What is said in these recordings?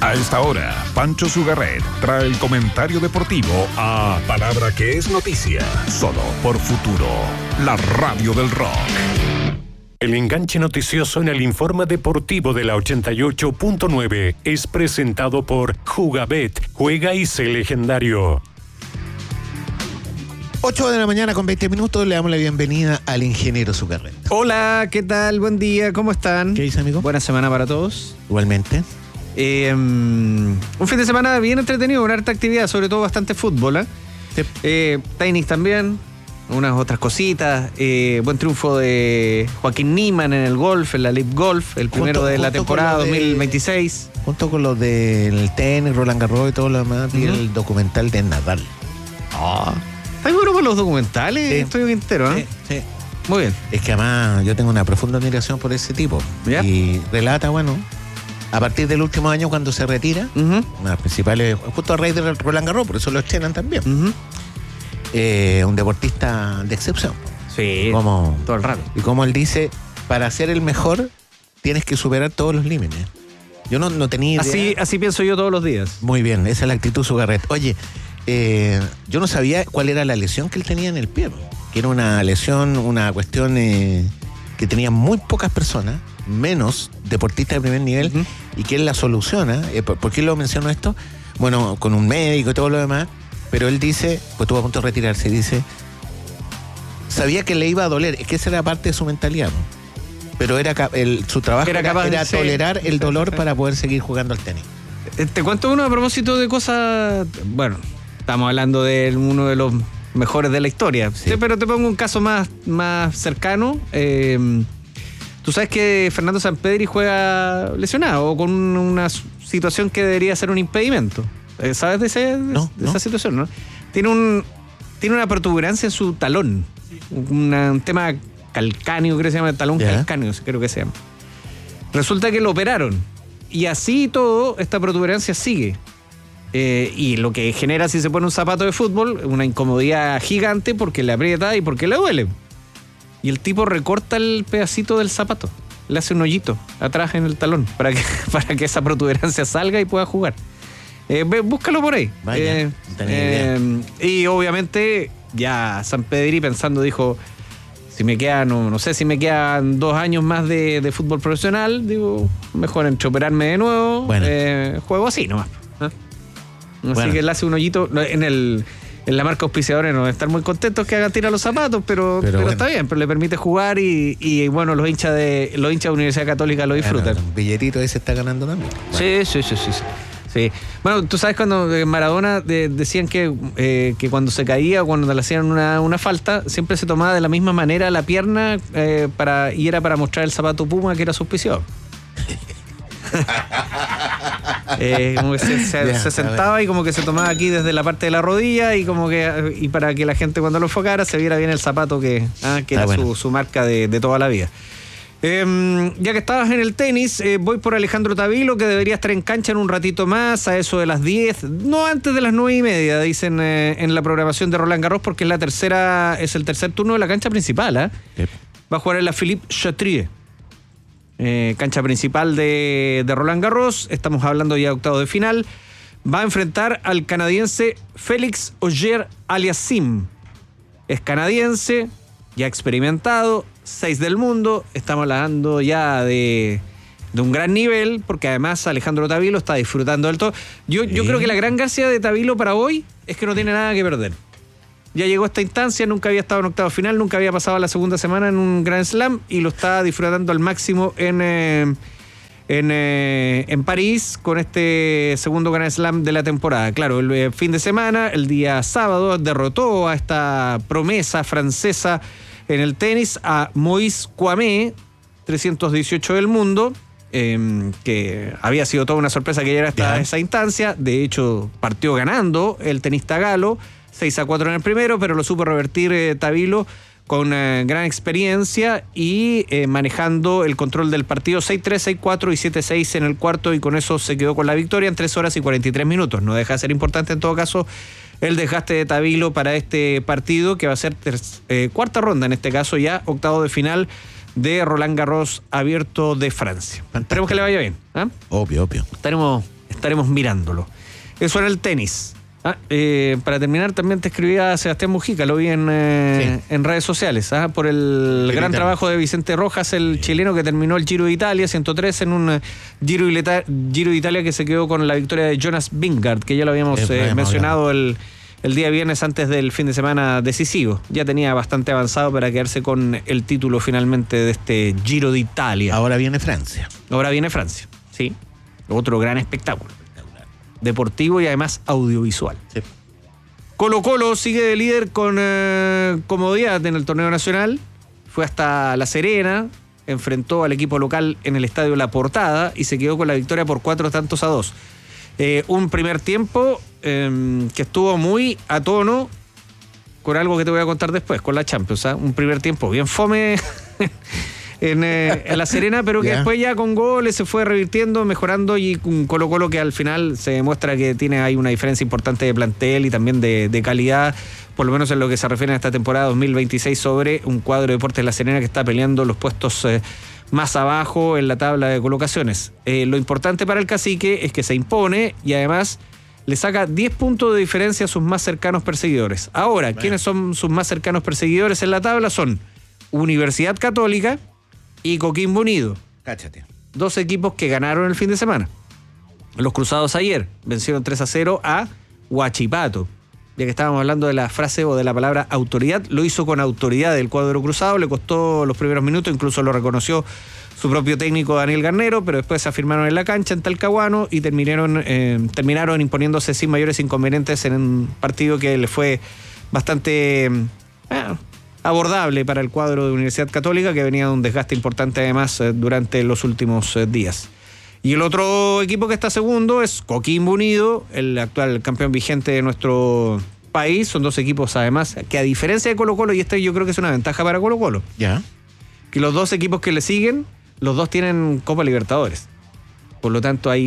A esta hora, Pancho Zugarret trae el comentario deportivo a Palabra que es noticia, solo por Futuro, la radio del rock. El enganche noticioso en el informe deportivo de la 88.9 es presentado por Jugabet. Juega y sé legendario. 8 de la mañana con 20 minutos, le damos la bienvenida al ingeniero Zugarret. Hola, ¿qué tal? Buen día, ¿cómo están? ¿Qué dice, amigo? Buena semana para todos. Igualmente. Un fin de semana bien entretenido, una harta actividad, sobre todo bastante fútbol, ¿eh? Sí. Tenis también, unas otras cositas. Buen triunfo de Joaquín Niemann en el golf, en la Live Golf, el primero de la temporada 2026. Junto con los del tenis, Roland Garros y todo lo demás, y el documental de Nadal. ¿Estás bueno con los documentales? Sí. Estoy bien entero, ¿eh? Sí. Muy bien. Es que además yo tengo una profunda admiración por ese tipo. ¿Ya? Y relata, bueno, a partir del último año cuando se retira, una de las principales, justo a raíz de Roland Garros, por eso lo estrenan también. Un deportista de excepción. Sí, Como, todo el rato. y como él dice, para ser el mejor tienes que superar todos los límites. Yo no tenía idea. Así pienso yo todos los días. Muy bien, esa es la actitud Zugarret. Oye, yo no sabía cuál era la lesión que él tenía en el pie. Que era una lesión, una cuestión que tenían muy pocas personas, menos deportistas de primer nivel, y que él la soluciona. ¿Por qué lo menciono esto? Bueno, con un médico y todo lo demás, pero él dice, pues estuvo a punto de retirarse, y dice, sabía que le iba a doler, es que esa era parte de su mentalidad, pero su trabajo era tolerar el dolor para poder seguir jugando al tenis. Te cuento uno a propósito de cosas. Bueno, estamos hablando de uno de los mejores de la historia. Sí. Pero te pongo un caso más cercano. Tú sabes que Fernando Sampedri juega lesionado o con una situación que debería ser un impedimento. ¿Sabes de esa situación, no? Tiene una protuberancia en su talón. Un tema calcáneo, creo que se llama, talón calcáneo, creo que se llama. Resulta que lo operaron. Y así todo, esta protuberancia sigue. Y lo que genera, si se pone un zapato de fútbol, una incomodidad gigante porque le aprieta y porque le duele. Y el tipo recorta el pedacito del zapato, le hace un hoyito atrás en el talón para que esa protuberancia salga y pueda jugar. Búscalo por ahí. Vaya, no tenía idea. Y obviamente ya Sampedri pensando dijo, si me quedan, no sé si me quedan 2 años más de fútbol profesional, digo, mejor operarme de nuevo. Bueno. Juego así nomás. Así Bueno. que él hace un hoyito en la marca auspiciadora. No estar muy contentos que hagan tirar los zapatos, pero bueno. está bien, pero le permite jugar y bueno, los hinchas de Universidad Católica lo disfrutan. Bueno, un billetito ahí se está ganando también. Bueno. Sí. Bueno, tú sabes cuando Maradona decían que cuando se caía o cuando le hacían una falta, siempre se tomaba de la misma manera la pierna y era para mostrar el zapato Puma que era su auspiciador. Como que se sentaba y como que se tomaba aquí desde la parte de la rodilla y para que la gente cuando lo enfocara se viera bien el zapato que era bueno. su marca de toda la vida. Ya que estabas en el tenis, voy por Alejandro Tavilo, que debería estar en cancha en un ratito más, a eso de las 10, no antes de las 9:30, dicen en la programación de Roland Garros, porque es el tercer turno de la cancha principal. Yep. Va a jugar en la Philippe Chatrier. Cancha principal de Roland Garros, estamos hablando ya de octavos de final. Va a enfrentar al canadiense Félix Auger-Aliassime. Es canadiense, ya experimentado, 6 del mundo. Estamos hablando ya de un gran nivel, porque además Alejandro Tavilo está disfrutando del todo. Yo creo que la gran gracia de Tavilo para hoy es que no tiene nada que perder. Ya llegó a esta instancia, nunca había estado en octavo final, nunca había pasado la segunda semana en un Grand Slam y lo está disfrutando al máximo en París con este segundo Grand Slam de la temporada. Claro, el fin de semana, el día sábado, derrotó a esta promesa francesa en el tenis, a Moïse Kouamé, 318 del mundo, que había sido toda una sorpresa que llegara hasta esa instancia. De hecho, partió ganando el tenista galo, 6-4 en el primero, pero lo supo revertir Tavilo con gran experiencia y manejando el control del partido 6-3, 6-4 y 7-6 en el cuarto, y con eso se quedó con la victoria en 3 horas y 43 minutos. No deja de ser importante en todo caso el desgaste de Tavilo para este partido, que va a ser cuarta ronda, en este caso ya octavo de final de Roland Garros abierto de Francia. Esperemos que le vaya bien. Obvio. Estaremos estaremos mirándolo. Eso en el tenis. Para terminar, también te escribía Sebastián Mujica, lo vi en redes sociales, por el gran trabajo de Vicente Rojas, el chileno que terminó el Giro de Italia, 103 en un Giro de Italia que se quedó con la victoria de Jonas Vingegaard, que ya lo habíamos mencionado el día viernes antes del fin de semana decisivo. Ya tenía bastante avanzado para quedarse con el título finalmente de este Giro de Italia. Ahora viene Francia, sí. Otro gran espectáculo. Deportivo y además audiovisual. Sí. Colo-Colo sigue de líder con comodidad en el torneo nacional. Fue hasta La Serena, enfrentó al equipo local en el estadio La Portada y se quedó con la victoria por 4-2. Un primer tiempo que estuvo muy a tono con algo que te voy a contar después, con la Champions. Un primer tiempo bien fome en La Serena, pero que después ya con goles se fue revirtiendo, mejorando, y un Colo-Colo que al final se demuestra que hay una diferencia importante de plantel y también de calidad, por lo menos en lo que se refiere a esta temporada 2026, sobre un cuadro de Deportes La Serena que está peleando los puestos más abajo en la tabla de colocaciones. Lo importante para el Cacique es que se impone y además le saca 10 puntos de diferencia a sus más cercanos perseguidores. Ahora, ¿quiénes son sus más cercanos perseguidores en la tabla? Son Universidad Católica y Coquimbo Unido. Cáchate. 2 equipos que ganaron el fin de semana. Los Cruzados ayer vencieron 3-0 a Huachipato. Ya que estábamos hablando de la frase o de la palabra autoridad, lo hizo con autoridad el cuadro cruzado, le costó los primeros minutos, incluso lo reconoció su propio técnico Daniel Garnero, pero después se afirmaron en la cancha en Talcahuano y terminaron imponiéndose sin mayores inconvenientes en un partido que le fue bastante abordable para el cuadro de Universidad Católica, que venía de un desgaste importante además durante los últimos días. Y el otro equipo que está segundo es Coquimbo Unido, el actual campeón vigente de nuestro país. Son 2 equipos además que, a diferencia de Colo-Colo, y yo creo que es una ventaja para Colo-Colo, que los 2 equipos que le siguen, los 2 tienen Copa Libertadores. Por lo tanto hay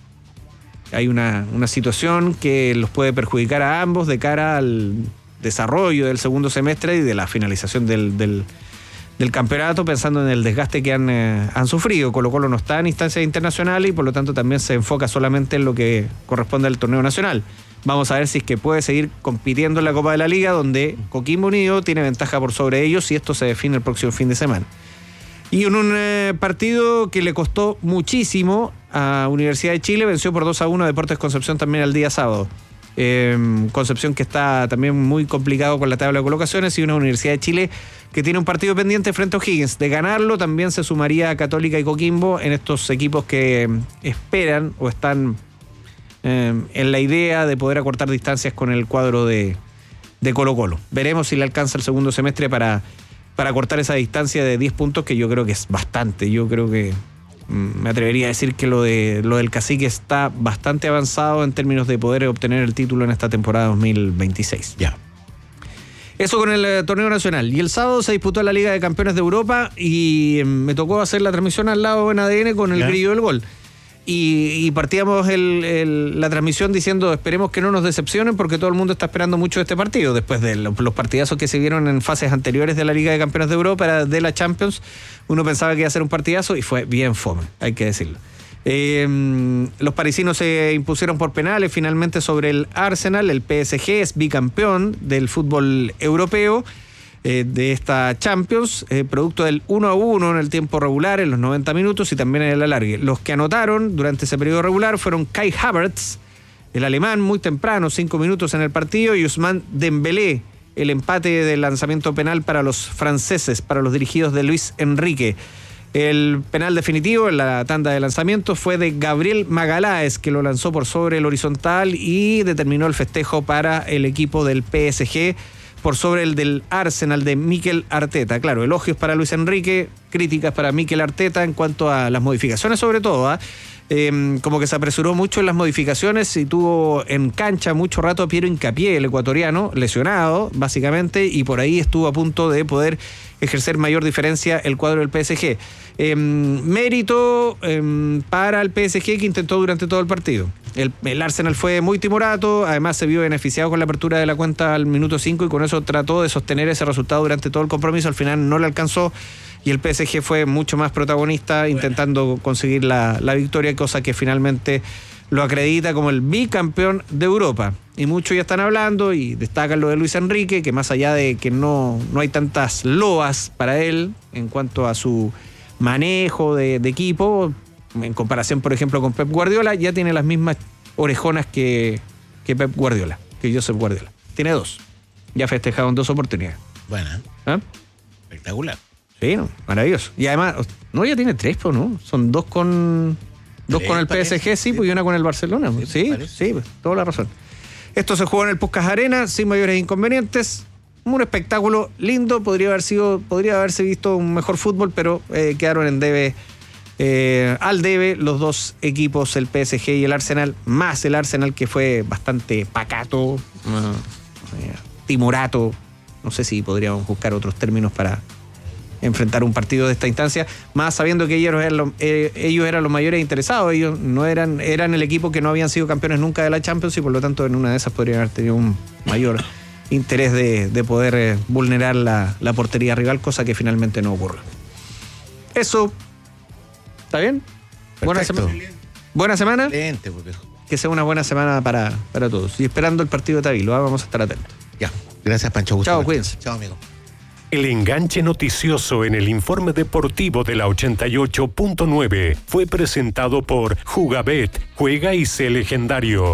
una situación que los puede perjudicar a ambos de cara al desarrollo del segundo semestre y de la finalización del campeonato, pensando en el desgaste que han sufrido. Colo-Colo no está en instancias internacionales y por lo tanto también se enfoca solamente en lo que corresponde al torneo nacional. Vamos a ver si es que puede seguir compitiendo en la Copa de la Liga, donde Coquimbo Unido tiene ventaja por sobre ellos, y esto se define el próximo fin de semana. Y en un partido que le costó muchísimo a Universidad de Chile, venció por 2-1 a Deportes Concepción también el día sábado. Concepción que está también muy complicado con la tabla de colocaciones, y una Universidad de Chile que tiene un partido pendiente frente a O'Higgins. De ganarlo también se sumaría a Católica y Coquimbo en estos equipos que esperan o están en la idea de poder acortar distancias con el cuadro de Colo-Colo. Veremos si le alcanza el segundo semestre para cortar esa distancia de 10 puntos, que yo creo que es bastante. Yo creo que me atrevería a decir que lo del Cacique está bastante avanzado en términos de poder obtener el título en esta temporada 2026. Ya. Eso con el torneo nacional. Y el sábado se disputó la Liga de Campeones de Europa y me tocó hacer la transmisión al lado en ADN con el grillo del gol. Y partíamos la transmisión diciendo: esperemos que no nos decepcionen, porque todo el mundo está esperando mucho este partido. Después de los partidazos que se vieron en fases anteriores de la Liga de Campeones de Europa, de la Champions, uno pensaba que iba a ser un partidazo y fue bien fome, hay que decirlo. Los parisinos se impusieron por penales finalmente sobre el Arsenal. El PSG es bicampeón del fútbol europeo de esta Champions, producto del 1-1 en el tiempo regular, en los 90 minutos y también en el alargue. Los que anotaron durante ese periodo regular fueron Kai Havertz, el alemán, muy temprano, 5 minutos en el partido, y Ousmane Dembélé, el empate del lanzamiento penal para los franceses, para los dirigidos de Luis Enrique. El penal definitivo en la tanda de lanzamientos fue de Gabriel Magalhães, que lo lanzó por sobre el horizontal y determinó el festejo para el equipo del PSG por sobre el del Arsenal de Mikel Arteta. Claro, elogios para Luis Enrique, críticas para Mikel Arteta en cuanto a las modificaciones, sobre todo. Como que se apresuró mucho en las modificaciones y tuvo en cancha mucho rato a Piero Hincapié, el ecuatoriano, lesionado básicamente, y por ahí estuvo a punto de poder ejercer mayor diferencia el cuadro del PSG. Mérito para el PSG, que intentó durante todo el partido. El Arsenal fue muy timorato, además se vio beneficiado con la apertura de la cuenta al minuto 5 y con eso trató de sostener ese resultado durante todo el compromiso. Al final no le alcanzó y el PSG fue mucho más protagonista intentando conseguir la victoria, cosa que finalmente lo acredita como el bicampeón de Europa. Y muchos ya están hablando y destacan lo de Luis Enrique, que más allá de que no hay tantas loas para él en cuanto a su manejo de equipo, en comparación, por ejemplo, con Pep Guardiola, ya tiene las mismas orejonas que Pep Guardiola, que Josep Guardiola. Tiene 2. Ya festejaron 2 oportunidades. Buena. ¿Ah? Espectacular. Sí, no, maravilloso. Y además, no, ya tiene 3, ¿no? Son 2 con el PSG, sí, pues, y una con el Barcelona. Sí, pues, toda la razón. Esto se jugó en el Puskás Arena, sin mayores inconvenientes. Un espectáculo lindo, podría haberse visto un mejor fútbol, pero quedaron en debe, al debe los 2 equipos, el PSG y el Arsenal, más el Arsenal, que fue bastante pacato, timorato. No sé si podríamos buscar otros términos para enfrentar un partido de esta instancia, más sabiendo que ellos eran los mayores interesados. Ellos no eran el equipo que no habían sido campeones nunca de la Champions, y por lo tanto en una de esas podrían haber tenido un mayor interés de poder vulnerar la portería rival, cosa que finalmente no ocurrió. Eso, ¿está bien? Buena semana. Buena semana. Excelente, pues, viejo. Que sea una buena semana para todos. Y esperando el partido de Tavilo, vamos a estar atentos. Ya, gracias, Pancho. Gusto. Chao, cuídense. Chao, amigo. El enganche noticioso en el informe deportivo de la 88.9 fue presentado por Jugabet, juega y sé legendario.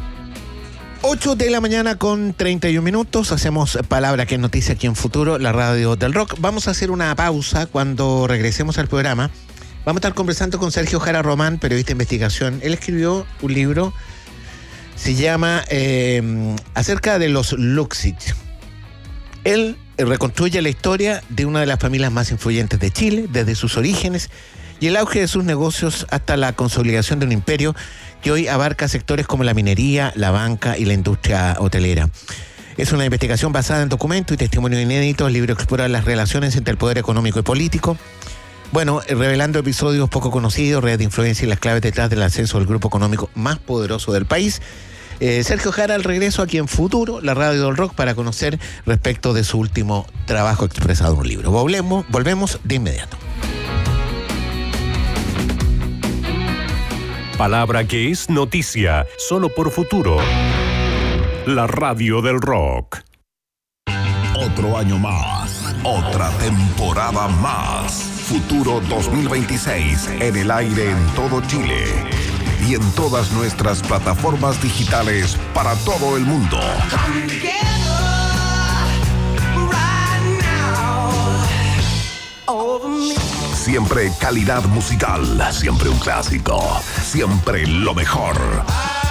8 de la mañana con 31 minutos. Hacemos Palabra que es noticia aquí en Futuro, la radio del rock. Vamos a hacer una pausa. Cuando regresemos al programa, vamos a estar conversando con Sergio Jara Román, periodista de investigación. Él escribió un libro, se llama acerca de los Luxich. Él reconstruye la historia de una de las familias más influyentes de Chile, desde sus orígenes y el auge de sus negocios hasta la consolidación de un imperio que hoy abarca sectores como la minería, la banca y la industria hotelera. Es una investigación basada en documentos y testimonios inéditos. El libro explora las relaciones entre el poder económico y político, revelando episodios poco conocidos, redes de influencia y las claves detrás del ascenso del grupo económico más poderoso del país. Sergio Jara al regreso aquí en Futuro, la radio del rock, para conocer respecto de su último trabajo expresado en un libro. Volvemos de inmediato. Palabra que es noticia, solo por Futuro. La radio del rock. Otro año más, otra temporada más. Futuro 2026, en el aire en todo Chile y en todas nuestras plataformas digitales para todo el mundo. Siempre calidad musical, siempre un clásico, siempre lo mejor.